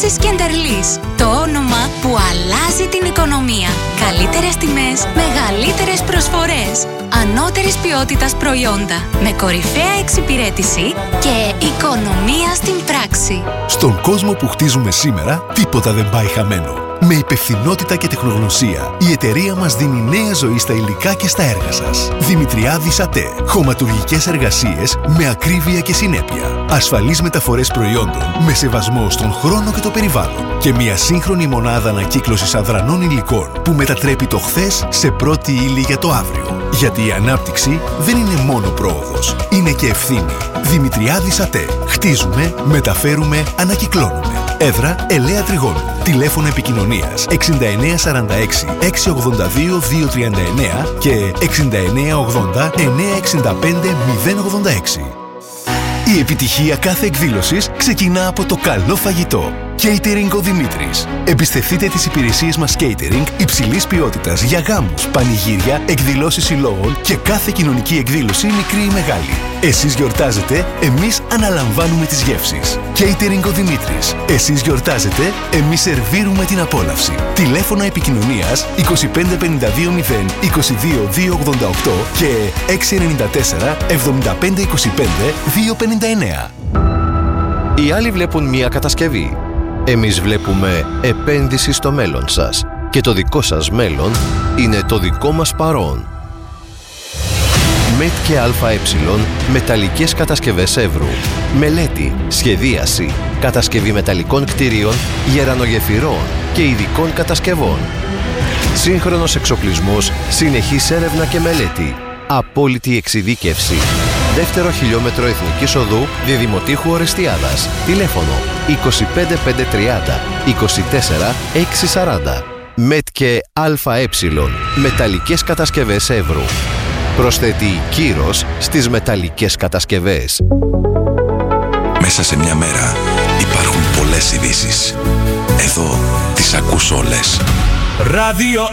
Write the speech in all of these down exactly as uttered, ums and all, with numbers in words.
Oasis Kenderlis. Το όνομα που αλλάζει την οικονομία. Καλύτερες τιμές, μεγαλύτερες προσφορές, ανώτερης ποιότητας προϊόντα, με κορυφαία εξυπηρέτηση και οικονομία στην πράξη. Στον κόσμο που χτίζουμε σήμερα, τίποτα δεν πάει χαμένο. Με υπευθυνότητα και τεχνογνωσία, η εταιρεία μας δίνει νέα ζωή στα υλικά και στα έργα σας. Δημητριάδης ΑΤΕ. Χωματουργικές εργασίες με ακρίβεια και συνέπεια. Ασφαλείς μεταφορές προϊόντων με σεβασμό στον χρόνο και το περιβάλλον. Και μια σύγχρονη μονάδα ανακύκλωσης αδρανών υλικών που μετατρέπει το χθες σε πρώτη ύλη για το αύριο. Γιατί η ανάπτυξη δεν είναι μόνο πρόοδος, είναι και ευθύνη. Δημητριάδης ΑΤΕ. Χτίζουμε, μεταφέρουμε, ανακυκλώνουμε. Έδρα Ελαία Τριγώνου. Τηλέφωνο επικοινωνίας εξήντα εννέα σαράντα έξι εξακόσια ογδόντα δύο διακόσια τριάντα εννέα και εξήντα εννέα ογδόντα εννέα εξήντα πέντε μηδέν ογδόντα έξι. Η επιτυχία κάθε εκδήλωσης ξεκινά από το καλό φαγητό. Catering ο Δημήτρης. Εμπιστευτείτε τις υπηρεσίες μας catering υψηλής ποιότητας για γάμους, πανηγύρια, εκδηλώσεις συλλόγων και κάθε κοινωνική εκδήλωση, μικρή ή μεγάλη. Εσείς γιορτάζετε, εμείς αναλαμβάνουμε τις γεύσεις. Catering ο Δημήτρης. Εσείς γιορτάζετε, εμείς σερβίρουμε την απόλαυση. Τηλέφωνα επικοινωνίας είκοσι πέντε πενήντα δύο μηδέν είκοσι δύο διακόσια ογδόντα οκτώ και έξι εννιά τέσσερα εβδομήντα πέντε είκοσι πέντε διακόσια πενήντα εννέα. Οι άλλοι βλέπουν μία κατασκευή. Εμείς βλέπουμε επένδυση στο μέλλον σας. Και το δικό σας μέλλον είναι το δικό μας παρόν. ΜΕΤ και ΑΕ μεταλλικές κατασκευές Εύρου. Μελέτη, σχεδίαση, κατασκευή μεταλλικών κτηρίων, γερανογεφυρών και ειδικών κατασκευών. Σύγχρονος εξοπλισμός, συνεχής έρευνα και μελέτη. Απόλυτη εξειδίκευση. Δεύτερο χιλιόμετρο Εθνικής Οδού Διδημοτήχου Ορεστιάδας. Τηλέφωνο είκοσι πέντε πεντακόσια τριάντα είκοσι τέσσερα εξακόσια σαράντα. ΜΕΤ και ΑΕ μεταλλικές κατασκευές Εύρου. Προσθέτει κύρος στις μεταλλικές κατασκευές. Μέσα σε μια μέρα υπάρχουν πολλές ειδήσεις. Εδώ τις ακούς όλες. Ράδιο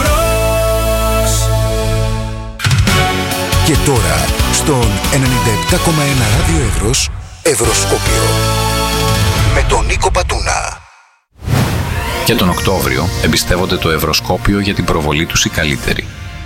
Εύρος. Και τώρα στον ενενήντα επτά κόμμα ένα Ράδιο Εύρος, Ευρωσκόπιο με τον Νίκο Πατούνα. Και τον Οκτώβριο εμπιστεύονται το Ευρωσκόπιο για την προβολή τους οι καλύτεροι.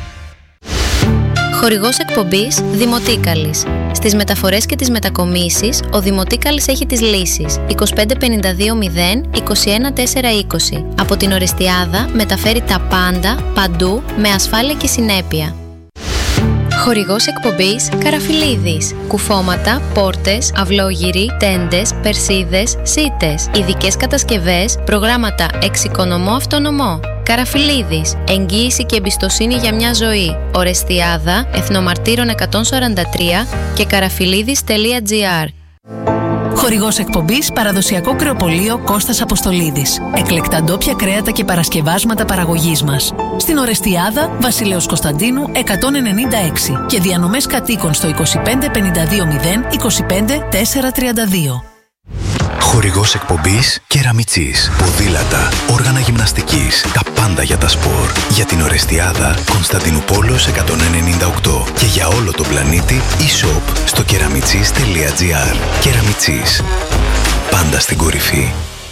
Χορηγός εκπομπής Δημοτίκαλης. Στις μεταφορές και τις μετακομίσεις, ο Δημοτίκαλης έχει τις λύσεις είκοσι πέντε πενήντα δύο μηδέν είκοσι ένα τετρακόσια είκοσι. Από την Ορεστιάδα μεταφέρει τα πάντα, παντού, με ασφάλεια και συνέπεια. Χορηγός εκπομπής Καραφιλίδης. Κουφώματα, πόρτες, αυλόγυροι, τέντες, περσίδες, σίτες. Ειδικές κατασκευές, προγράμματα εξοικονομώ αυτονομώ. Καραφιλίδης. Εγγύηση και εμπιστοσύνη για μια ζωή. Ορεστιάδα, Εθνομαρτύρων εκατόν σαράντα τρία και καραφιλίδης τελεία τζι άρ. Χορηγός εκπομπής Παραδοσιακό Κρεοπωλείο Κώστας Αποστολίδης. Εκλεκτά ντόπια κρέατα και παρασκευάσματα παραγωγής μας. Στην Ορεστιάδα, Βασιλέως Κωνσταντίνου εκατόν ενενήντα έξι και διανομές κατοίκων στο είκοσι πέντε πενήντα δύο μηδέν είκοσι πέντε τετρακόσια τριάντα δύο. Χορηγός εκπομπής Κεραμιτσής. Ποδήλατα, όργανα γυμναστικής, τα πάντα για τα σπορ. Για την Ορεστιάδα, Κωνσταντινούπολος εκατόν ενενήντα οκτώ και για όλο τον πλανήτη e-shop στο κεραμιτσής τελεία τζι άρ. Κεραμιτσής. Πάντα στην κορυφή.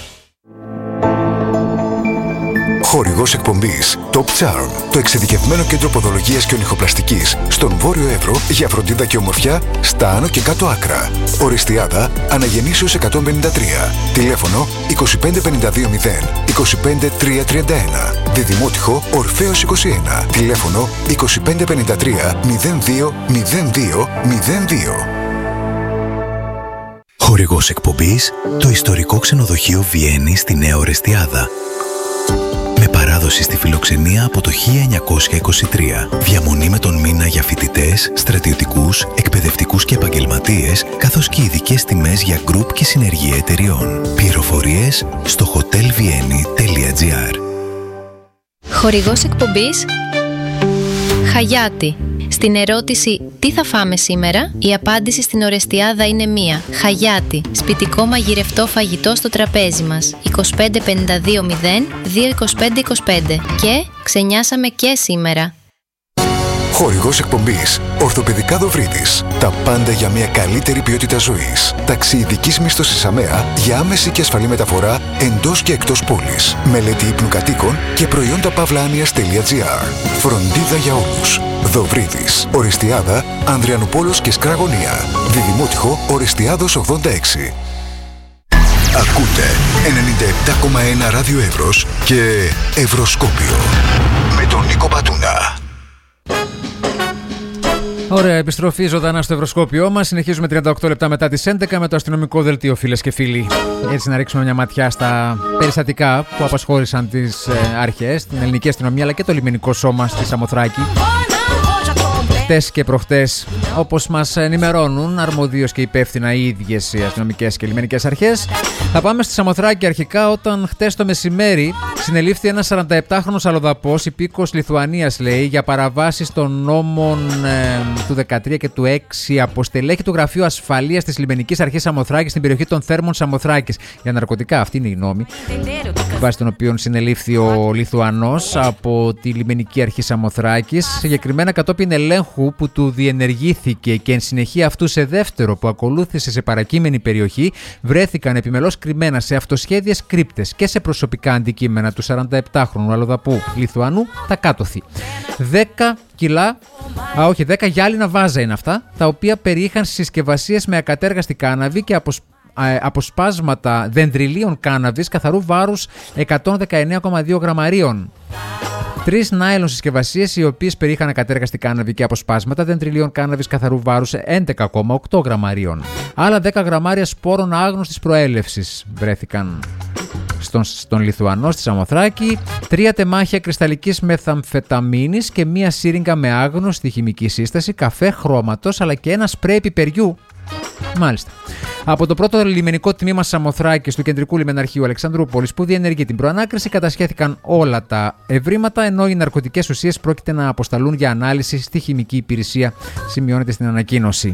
Χορηγός εκπομπής Top Charm, το εξειδικευμένο κέντρο ποδολογίας και ονυχοπλαστικής στον Βόρειο Εύρο για φροντίδα και ομορφιά στα άνω και κάτω άκρα. Ορεστιάδα, Αναγεννήσεως εκατόν πενήντα τρία. Τηλέφωνο είκοσι πέντε πενήντα δύο μηδέν είκοσι πέντε τριακόσια τριάντα ένα. Διδημότυχο Ορφέως είκοσι ένα. Τηλέφωνο είκοσι πέντε πενήντα τρία μηδέν δύο μηδέν δύο μηδέν δύο. Χορηγός εκπομπής το ιστορικό ξενοδοχείο Βιέννη στη Νέα Ορεστιάδα. Με παράδοση στη φιλοξενία από το χίλια εννιακόσια είκοσι τρία. Διαμονή με τον μήνα για φοιτητές, στρατιωτικούς, εκπαιδευτικούς και επαγγελματίες, καθώς και ειδικές τιμές για γκρουπ και συνεργεία εταιριών. Πληροφορίες στο χοτέλ βιέννη τελεία τζι άρ. Χορηγός εκπομπής Χαγιάτι. Στην ερώτηση «Τι θα φάμε σήμερα?» η απάντηση στην Ορεστιάδα είναι μία. Χαγιάτι. Σπιτικό μαγειρευτό φαγητό στο τραπέζι μας. είκοσι πέντε πενήντα δύο μηδέν δύο είκοσι πέντε είκοσι πέντε. Και ξενιάσαμε και σήμερα. Χορηγός εκπομπής Ορθοπαιδικά Δοβρίδης. Τα πάντα για μια καλύτερη ποιότητα ζωής. Ταξιειδικής μίσθωσης ΑΜΕΑ για άμεση και ασφαλή μεταφορά εντός και εκτός πόλης. Μελέτη ύπνου κατοίκων και προϊόντα παύλα-άνοιας.gr. Φροντίδα για όλους. Δοβρίδης. Οριστιάδα, Ανδριανουπόλος και Σκραγωνία. Διδημότυχο, Οριστιάδος ογδόντα έξι. Ακούτε ενενήντα επτά κόμμα ένα Ράδιο Εύρος και Ευρωσκόπιο με τον Νίκο Πατούνα. Ωραία, επιστροφή ζωντανά στο Ευρωσκόπιό μας. Συνεχίζουμε τριάντα οκτώ λεπτά μετά τις έντεκα με το αστυνομικό δελτίο, φίλες και φίλοι. Έτσι να ρίξουμε μια ματιά στα περιστατικά που απασχόλησαν τις ε, αρχές, την ελληνική αστυνομία αλλά και το λιμενικό σώμα στη Σαμοθράκη. Χτες και προχτές, όπως μας ενημερώνουν αρμοδίως και υπεύθυνα οι ίδιες οι αστυνομικές και λιμενικές αρχές. Θα πάμε στη Σαμοθράκη αρχικά, όταν χτες το μεσημέρι συνελήφθη ένας σαρανταεπτάχρονος αλλοδαπός, υπήκοος Λιθουανίας λέει, για παραβάσεις των νόμων ε, του δεκατρία και του έξι από στελέχη του Γραφείου Ασφαλείας της Λιμενικής Αρχής Σαμοθράκης στην περιοχή των Θέρμων Σαμοθράκης. Για ναρκωτικά, αυτή είναι η νόμη, βάσει των οποίων συνελήφθη ο Λιθουανός από τη Λιμενική Αρχή Σαμοθράκης, συγκεκριμένα κατόπιν ελέγχου που του διενεργήθηκε και εν συνεχεία αυτού σε δεύτερο που ακολούθησε σε παρακείμενη περιοχή, βρέθηκαν επιμελώς κρυμμένα σε αυτοσχέδιες κρύπτες και σε προσωπικά αντικείμενα του σαρανταεπτάχρονου αλλοδαπού Λιθουανού τα κάτωθη. δέκα κιλά, α όχι, δέκα γυάλινα βάζα είναι αυτά, τα οποία περιείχαν συσκευασίες με ακατέργαστη κάναβη και αποσ... αποσπάσματα δενδριλίων κάναβης καθαρού βάρους εκατόν δεκαεννέα κόμμα δύο γραμμαρίων. Τρεις νάιλον συσκευασίες, οι οποίες περιείχαν ακατέργαστη κάναβη και αποσπάσματα δεντριλίων κάναβης καθαρού βάρους έντεκα κόμμα οκτώ γραμμαρίων. Άλλα δέκα γραμμάρια σπόρων άγνωστης προέλευσης βρέθηκαν στον, στον Λιθουανό στη Σαμοθράκη, τρία τεμάχια κρυσταλλικής μεθαμφεταμίνης και μία σύριγγα με άγνωστη χημική σύσταση, καφέ χρώματος αλλά και ένα σπρέι πιπεριού. Μάλιστα. Από το πρώτο λιμενικό τμήμα Σαμοθράκης του Κεντρικού Λιμεναρχείου Αλεξανδρούπολης, που διενεργεί την προανάκριση, κατασχέθηκαν όλα τα ευρήματα, ενώ οι ναρκωτικές ουσίες πρόκειται να αποσταλούν για ανάλυση στη χημική υπηρεσία, σημειώνεται στην ανακοίνωση.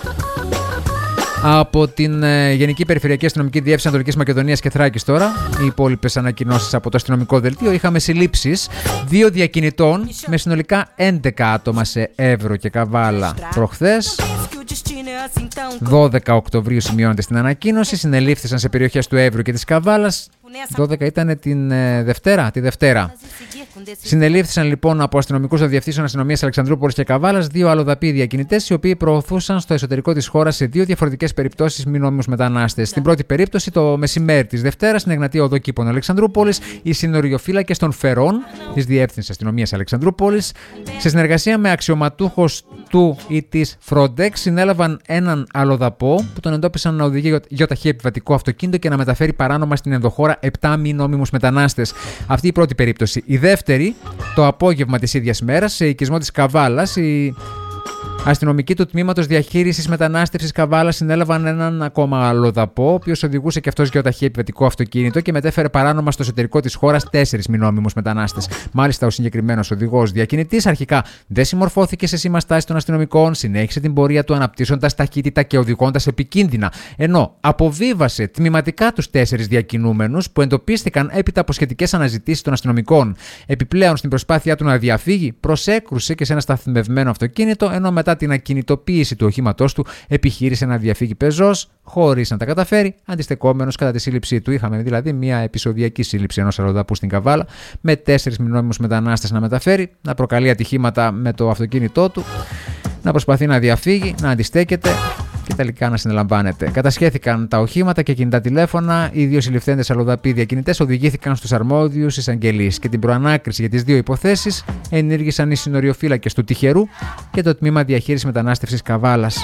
Από την ε, Γενική Περιφερειακή Αστυνομική Διεύθυνση Ανατολικής Μακεδονίας και Θράκης τώρα, οι υπόλοιπες ανακοινώσεις από το αστυνομικό δελτίο, είχαμε συλλήψεις δύο διακινητών με συνολικά έντεκα άτομα σε Εύρο και Καβάλα προχθές. δώδεκα Οκτωβρίου σημειώνεται στην ανακοίνωση, συνελήφθησαν σε περιοχές του Εύρου και της Καβάλας. δώδεκα ήταν την ε, Δευτέρα, τη Δευτέρα. Συνελήφθησαν λοιπόν από αστυνομικούς διευθύνσεων αστυνομίας Αλεξανδρούπολης και Καβάλας δύο αλλοδαποί διακινητές, οι οποίοι προωθούσαν στο εσωτερικό της χώρας σε δύο διαφορετικές περιπτώσεις μη νόμιμους μετανάστες. Στην πρώτη περίπτωση, το μεσημέρι της Δευτέρας, στην Εγνατία Οδό Κήπων Αλεξανδρούπολης, οι συνοριοφύλακες των Φερών της Διεύθυνσης Αστυνομίας Αλεξανδρούπολης, σε συνεργασία με αξιωματούχος του ή της Frontex, συνέλαβαν έναν αλλοδαπό που τον εντόπισαν να οδηγεί γιοταχή επιβατικό αυτοκίνητο και να μεταφέρει παράνομα στην ενδοχώρα επτά μη νόμιμους μετανάστες. Αυτή η πρώτη περίπτωση. Η δεύτερη, το απόγευμα της ίδιας μέρας, σε οικισμό της Καβάλας, η αστυνομικοί του τμήματος διαχείρισης μετανάστευσης Καβάλας συνέλαβαν έναν ακόμα αλλοδαπό, ο οποίος οδηγούσε και αυτός γεωταχή επιβατικό αυτοκίνητο και μετέφερε παράνομα στο εσωτερικό της χώρας τέσσερις μη νόμιμους μετανάστες. Μάλιστα, ο συγκεκριμένος οδηγός διακινητής αρχικά δεν συμμορφώθηκε σε σήμαστάσεις των αστυνομικών, συνέχισε την πορεία του αναπτύσσοντας ταχύτητα και οδηγώντας επικίνδυνα, ενώ αποβίβασε τμηματικά τους τέσσερις διακινούμενους που εντοπίστηκαν έπειτα από σχετικές αναζητήσεις των αστυνομικών. Επιπλέον, στην προσπάθειά του να διαφύγει, προσέκρουσε και σε ένα σταθμευμένο αυτοκίνητο, ενώ μετά την ακινητοποίηση του οχήματός του επιχείρησε να διαφύγει πεζός, χωρίς να τα καταφέρει, αντιστεκόμενος κατά τη σύλληψή του. Είχαμε δηλαδή μια επεισοδιακή σύλληψη ενός αλλοδαπού στην Καβάλα, με τέσσερις μη νόμιμους μετανάστες να μεταφέρει, να προκαλεί ατυχήματα με το αυτοκίνητό του, να προσπαθεί να διαφύγει, να αντιστέκεται και τελικά να συνελαμβάνεται. Κατασχέθηκαν τα οχήματα και κινητά τηλέφωνα. Οι δύο συλληφθέντες αλλοδαποί διακινητές οδηγήθηκαν στους αρμόδιους εισαγγελείς και την προανάκριση για τις δύο υποθέσεις ενήργησαν οι συνοριοφύλακες του Τυχερού και το τμήμα διαχείρισης μετανάστευσης Καβάλας.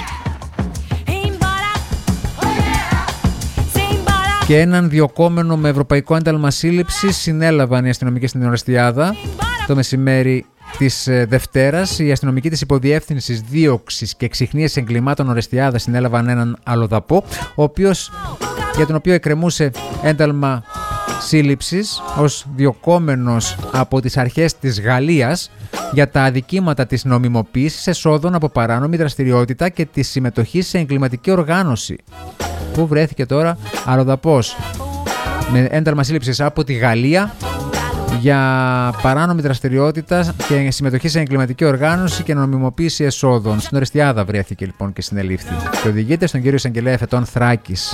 Και έναν διωκόμενο με ευρωπαϊκό ένταλμα σύλληψης συνέλαβαν οι αστυνομικοί στην Ορεστιάδα το μεσημέρι της Δευτέρας. Οι αστυνομικοί της Υποδιεύθυνσης Δίωξης και Εξιχνίας Εγκλημάτων Ορεστιάδα συνέλαβαν έναν αλλοδαπό, ο οποίος, για τον οποίο εκκρεμούσε ένταλμα σύλληψης ως διωκόμενος από τις αρχές της Γαλλίας για τα αδικήματα της νομιμοποίησης εσόδων από παράνομη δραστηριότητα και της συμμετοχής σε εγκληματική οργάνωση. Πού βρέθηκε τώρα αλλοδαπός με ένταλμα σύλληψης από τη Γαλλία για παράνομη δραστηριότητα και συμμετοχή σε εγκληματική οργάνωση και νομιμοποίηση εσόδων. Στην Ορεστιάδα βρέθηκε λοιπόν και συνελήφθη. Και οδηγείται στον κύριο εισαγγελέα Εφετών Θράκης.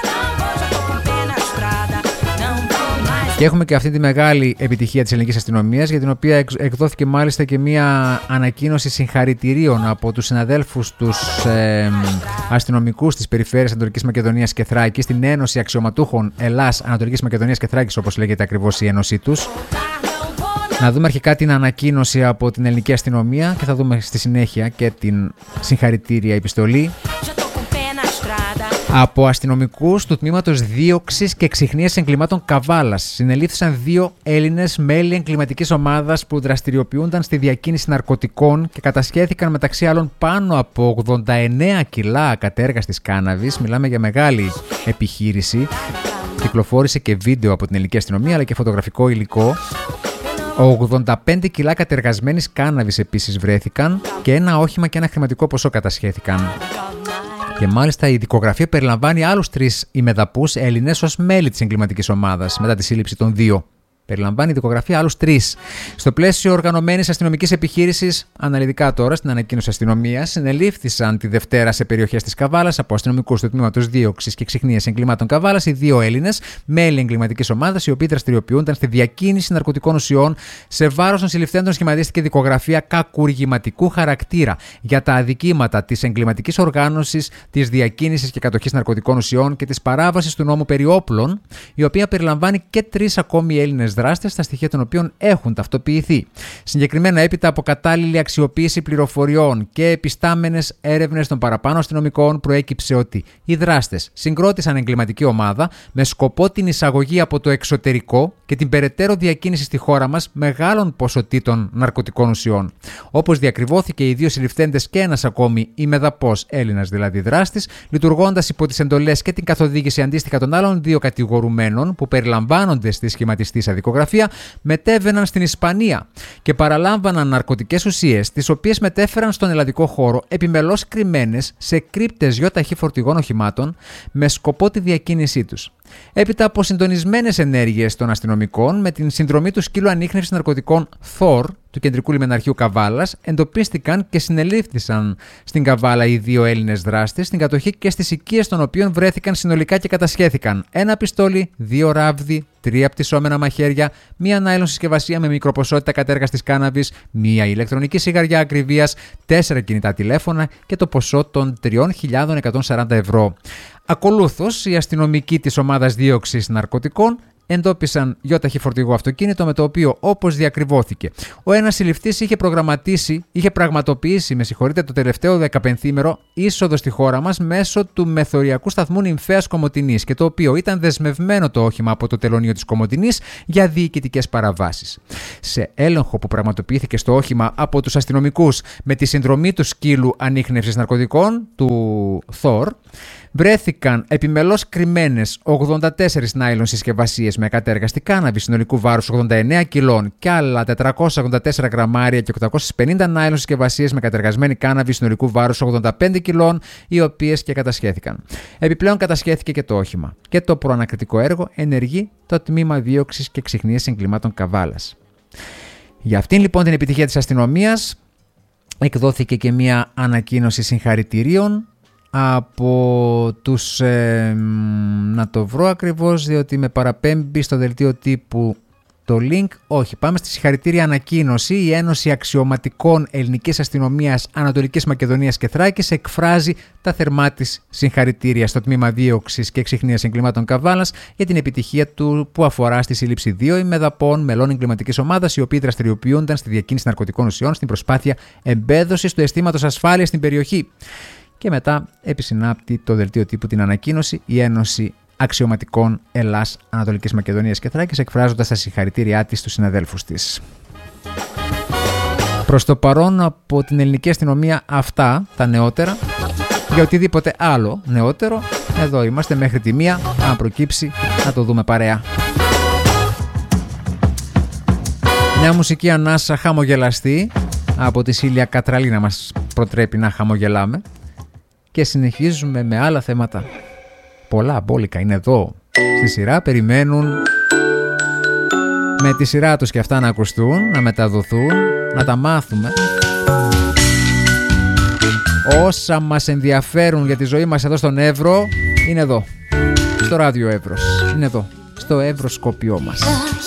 Και έχουμε και αυτή τη μεγάλη επιτυχία της ελληνικής αστυνομίας, για την οποία εκδόθηκε μάλιστα και μία ανακοίνωση συγχαρητηρίων από τους συναδέλφους τους ε, αστυνομικούς της Περιφέρειας Ανατολικής Μακεδονίας και Θράκης, την Ένωση Αξιωματούχων Ελλάς Ανατολικής Μακεδονίας και Θράκης, όπως λέγεται ακριβώς η ένωσή τους. Να δούμε αρχικά την ανακοίνωση από την ελληνική αστυνομία και θα δούμε στη συνέχεια και την συγχαρητήρια επιστολή. Από αστυνομικούς του τμήματος δίωξης και εξιχνίας εγκλημάτων Καβάλας συνελήφθησαν δύο Έλληνες μέλη εγκληματικής ομάδας που δραστηριοποιούνταν στη διακίνηση ναρκωτικών και κατασχέθηκαν μεταξύ άλλων πάνω από ογδόντα εννέα κιλά ακατέργαστης κάναβης. Μιλάμε για μεγάλη επιχείρηση. Κυκλοφόρησε και βίντεο από την ελληνική αστυνομία αλλά και φωτογραφικό υλικό. ογδόντα πέντε κιλά κατεργασμένης κάναβης επίσης βρέθηκαν και ένα όχημα και ένα χρηματικό ποσό κατασχέθηκαν. Και μάλιστα η δικογραφία περιλαμβάνει άλλους τρεις ημεδαπούς Έλληνες ως μέλη της εγκληματικής ομάδας μετά τη σύλληψη των δύο. Περιλαμβάνει η δικογραφία άλλους τρεις. Στο πλαίσιο οργανωμένης αστυνομικής επιχείρησης, αναλυτικά τώρα στην ανακοίνωση αστυνομίας, συνελήφθησαν τη Δευτέρα σε περιοχές της Καβάλας από αστυνομικούς του τμήματος δίωξης και εξιχνίας εγκλημάτων Καβάλας οι δύο Έλληνες, μέλη εγκληματικής ομάδας, οι οποίοι δραστηριοποιούνταν στη διακίνηση ναρκωτικών ουσιών. Σε βάρος των συλληφθέντων σχηματίστηκε δικογραφία κακουργηματικού χαρακτήρα για τα αδικήματα της εγκληματικής οργάνωσης, της διακίνησης και κατοχής ναρκωτικών ουσιών και της παράβασης του νόμου περί όπλων, η οποία περιλαμβάνει και τρεις ακόμη Έλληνες δράστες, τα στοιχεία των οποίων έχουν ταυτοποιηθεί. Συγκεκριμένα, έπειτα από κατάλληλη αξιοποίηση πληροφοριών και επιστάμενες έρευνες των παραπάνω αστυνομικών, προέκυψε ότι οι δράστες συγκρότησαν εγκληματική ομάδα με σκοπό την εισαγωγή από το εξωτερικό και την περαιτέρω διακίνηση στη χώρα μας μεγάλων ποσοτήτων ναρκωτικών ουσιών. Όπως διακριβώθηκε, οι δύο συλληφθέντες και ένας ακόμη ημεδαπός Έλληνας δηλαδή δράστης, λειτουργώντας υπό τις εντολές και την καθοδήγηση αντίστοιχα των άλλων δύο κατηγορουμένων που περιλαμβάνονται στη σχηματιστή δικογραφία, μετέβαιναν στην Ισπανία και παραλάμβαναν ναρκωτικές ουσίες, τις οποίες μετέφεραν στον ελλαδικό χώρο επιμελώς κρυμμένες σε κρύπτες γιοταχή φορτηγών οχημάτων με σκοπό τη διακίνησή τους. Έπειτα από συντονισμένες ενέργειες των αστυνομικών με την συνδρομή του σκύλου ανίχνευσης ναρκωτικών Θόρ του Κεντρικού Λιμεναρχείου Καβάλας, εντοπίστηκαν και συνελήφθησαν στην Καβάλα οι δύο Έλληνες δράστες, στην κατοχή και στις οικίες των οποίων βρέθηκαν συνολικά και κατασχέθηκαν ένα πιστόλι, δύο ράβδι, τρία πτυσσόμενα μαχαίρια, μία νάιλον συσκευασία με μικροποσότητα κατέργαστης κάναβης, μία ηλεκτρονική σιγαριά ακριβίας, τέσσερα κινητά τηλέφωνα και το ποσό των τρεις χιλιάδες εκατόν σαράντα ευρώ. Ακολούθως, οι αστυνομικοί της ομάδας δίωξης ναρκωτικών εντόπισαν γιοταχή φορτηγό αυτοκίνητο με το οποίο, όπως διακριβώθηκε, ο ένας συλληφθής είχε προγραμματίσει, είχε πραγματοποιήσει, με συγχωρείτε, το τελευταίο δεκαπενθήμερο είσοδο στη χώρα μας μέσω του μεθοριακού σταθμού Νυμφέας Κομοτηνής και το οποίο ήταν δεσμευμένο το όχημα από το τελωνείο της Κομοτηνής για διοικητικές παραβάσεις. Σε έλεγχο που πραγματοποιήθηκε στο όχημα από τους αστυνομικούς με τη συνδρομή του σκύλου ανίχνευσης ναρκωτικών, του Θόρ, βρέθηκαν επιμελώς κρυμμένες ογδόντα τέσσερις νάιλον συσκευασίες με κατέργαστη κάναβη συνολικού βάρους ογδόντα εννέα κιλών και άλλα τετρακόσια ογδόντα τέσσερα γραμμάρια και οκτακόσιες πενήντα νάιλον συσκευασίες με κατεργασμένη κάναβη συνολικού βάρους ογδόντα πέντε κιλών, οι οποίες και κατασχέθηκαν. Επιπλέον κατασχέθηκε και το όχημα. Και το προανακριτικό έργο ενεργεί το Τμήμα Δίωξης και Εξιχνίας Εγκλημάτων Καβάλας. Για αυτήν λοιπόν την επιτυχία της αστυνομίας εκδόθηκε και μια ανακοίνωση συγχαρητηρίων από τους, ε, να το βρω ακριβώς διότι με παραπέμπει στο δελτίο τύπου το link, όχι, πάμε στη συγχαρητήρια ανακοίνωση. Η Ένωση Αξιωματικών Ελληνικής Αστυνομίας Ανατολικής Μακεδονίας και Θράκης εκφράζει τα θερμά της συγχαρητήρια στο Τμήμα Δίωξης και Εξιχνίας Εγκλημάτων Καβάλας για την επιτυχία του που αφορά στη σύλληψη δύο ημεδαπών μελών εγκληματικής ομάδας οι οποίοι δραστηριοποιούνταν στη διακίνηση ναρκωτικών ουσιών στην προσπάθεια εμπέδωσης του αισθήματος ασφάλειας στην περιοχή. Και μετά επισυνάπτει το δελτίο τύπου την ανακοίνωση η Ένωση Αξιωματικών Ελλάς Ανατολικής Μακεδονίας και Θράκης, εκφράζοντας τα συγχαρητήριά της στους συναδέλφους της. Προς το παρόν από την ελληνική αστυνομία αυτά τα νεότερα. Για οτιδήποτε άλλο νεότερο, εδώ είμαστε μέχρι τη μία. Αν προκύψει να το δούμε παρέα. Μια μουσική ανάσα χαμογελαστή από τη Σίλια Κατραλίνα μας προτρέπει να χαμογελάμε. Και συνεχίζουμε με άλλα θέματα. Πολλά μπόλικα είναι εδώ στη σειρά, περιμένουν με τη σειρά τους και αυτά να ακουστούν, να μεταδοθούν, να τα μάθουμε. Όσα μας ενδιαφέρουν για τη ζωή μας εδώ στον Εύρο είναι εδώ, στο ράδιο Εύρος, είναι εδώ, στο Ευρωσκόπιό μας.